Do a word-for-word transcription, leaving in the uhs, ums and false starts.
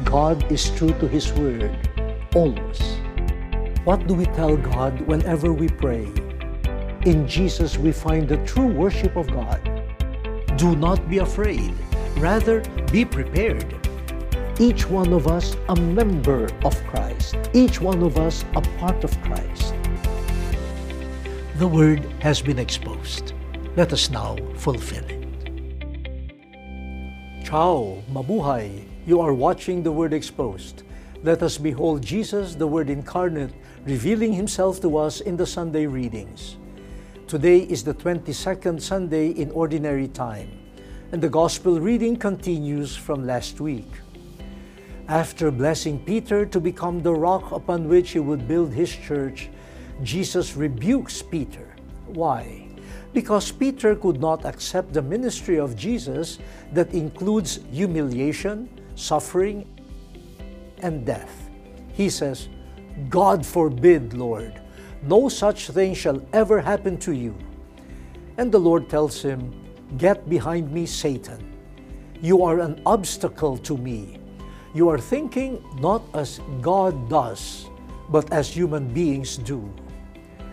God is true to His word, always. What do we tell God whenever we pray? In Jesus we find the true worship of God. Do not be afraid. Rather, be prepared. Each one of us a member of Christ. Each one of us a part of Christ. The Word has been exposed. Let us now fulfill it. Ciao, mabuhay! You are watching The Word Exposed. Let us behold Jesus, the Word incarnate, revealing Himself to us in the Sunday readings. Today is the twenty-second Sunday in Ordinary Time, and the Gospel reading continues from last week. After blessing Peter to become the rock upon which he would build his church, Jesus rebukes Peter. Why? Because Peter could not accept the ministry of Jesus that includes humiliation, suffering, and death. He says, "God forbid, Lord, no such thing shall ever happen to you." And the Lord tells him, "Get behind me, Satan. You are an obstacle to me. You are thinking not as God does, but as human beings do."